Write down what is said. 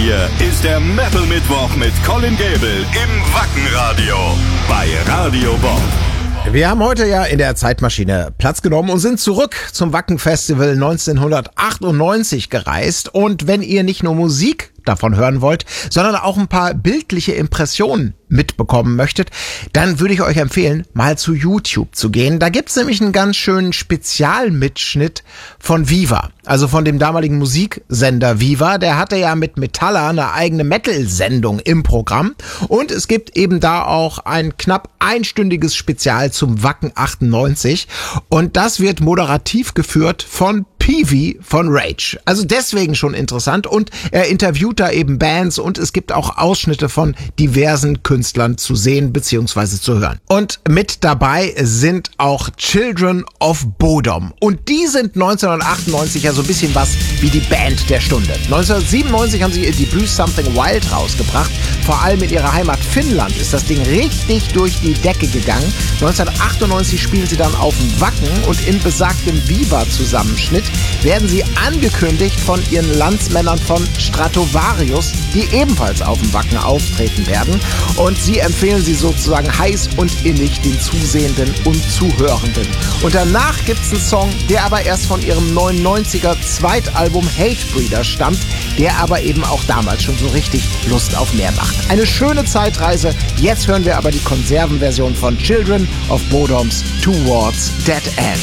hier ist der Metal Mittwoch mit Colin Gable im Wackenradio bei Radio Bob. Wir haben heute ja in der Zeitmaschine Platz genommen und sind zurück zum Wacken-Festival 1998 gereist. Und wenn ihr nicht nur Musik davon hören wollt, sondern auch ein paar bildliche Impressionen mitbekommen möchtet, dann würde ich euch empfehlen, mal zu YouTube zu gehen. Da gibt's nämlich einen ganz schönen Spezialmitschnitt von Viva, also von dem damaligen Musiksender Viva. Der hatte ja mit Metalla eine eigene Metal-Sendung im Programm und es gibt eben da auch ein knapp einstündiges Spezial zum Wacken 98 und das wird moderativ geführt von Peavey von Rage. Also deswegen schon interessant und er interviewt da eben Bands und es gibt auch Ausschnitte von diversen Künstlern zu sehen bzw. zu hören. Und mit dabei sind auch Children of Bodom und die sind 1998 ja so ein bisschen was wie die Band der Stunde. 1997 haben sie ihr Debüt Something Wild rausgebracht. Vor allem in ihrer Heimat Finnland ist das Ding richtig durch die Decke gegangen. 1998 spielen sie dann auf dem Wacken und in besagtem Viva-Zusammenschnitt werden sie angekündigt von ihren Landsmännern von Stratovarius, die ebenfalls auf dem Wacken auftreten werden. Und sie empfehlen sie sozusagen heiß und innig den Zusehenden und Zuhörenden. Und danach gibt's einen Song, der aber erst von ihrem 99er Zweitalbum Hatebreeder stammt, der aber eben auch damals schon so richtig Lust auf mehr macht. Eine schöne Zeitreise. Jetzt hören wir aber die Konservenversion von Children of Bodom's Towards Dead End.